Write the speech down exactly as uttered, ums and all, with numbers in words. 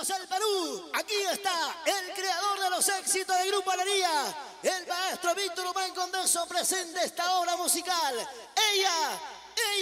Vamos al Perú. Aquí está el creador de los éxitos del Grupo Alegría, el maestro Víctor Humán Condenso, presente esta obra musical. Ella